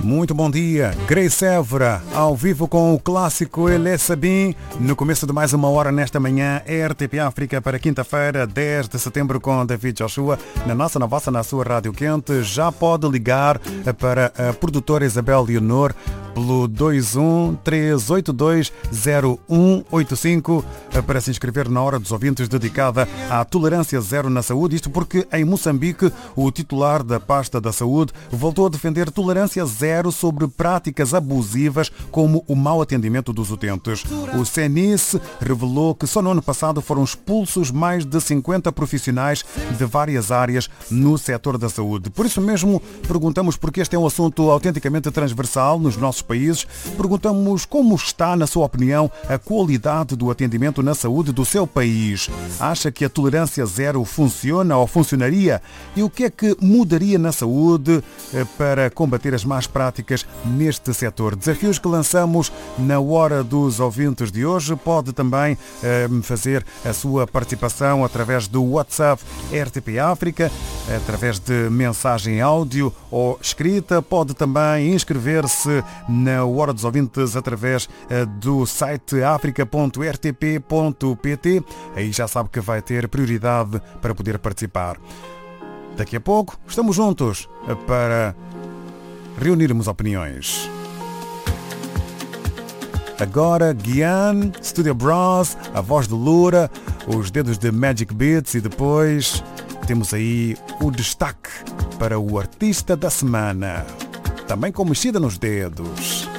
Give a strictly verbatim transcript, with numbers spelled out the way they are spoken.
Muito bom dia, Grace Évora, ao vivo com o clássico Elé Sabin, no começo de mais uma hora nesta manhã, R T P África para quinta-feira, dez de setembro, com David Joshua, na nossa, na vossa, na sua Rádio Quente. Já pode ligar para a produtora Isabel Leonor pelo dois um três oito dois zero um oito cinco para se inscrever na Hora dos Ouvintes, dedicada à tolerância zero na saúde. Isto porque em Moçambique o titular da pasta da saúde voltou a defender tolerância zero sobre práticas abusivas como o mau atendimento dos utentes. O C N I S revelou que só no ano passado foram expulsos mais de cinquenta profissionais de várias áreas no setor da saúde. Por isso mesmo perguntamos, porque este é um assunto autenticamente transversal nos nossos países, perguntamos como está, na sua opinião, a qualidade do atendimento na saúde do seu país. Acha que a tolerância zero funciona ou funcionaria? E o que é que mudaria na saúde para combater as más práticas neste setor? Desafios que lançamos na Hora dos Ouvintes de hoje. Pode também eh, fazer a sua participação através do WhatsApp R T P África, através de mensagem áudio ou escrita. Pode também inscrever-se na Hora dos Ouvintes através eh, do site africa ponto r t p ponto p t. Aí já sabe que vai ter prioridade para poder participar. Daqui a pouco estamos juntos para reunirmos opiniões. Agora, Guiane, Studio Bros, a voz de Lura, os dedos de Magic Beats, e depois temos aí o destaque para o artista da semana, também com mexida nos dedos.